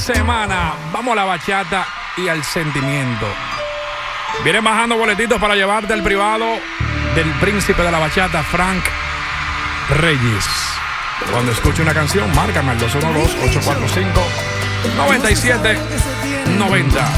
semana. Vamos a la bachata y al sentimiento. Vienen bajando boletitos para llevarte al privado del príncipe de la bachata, Frank Reyes. Cuando escuche una canción, márcame al 212-845-9790.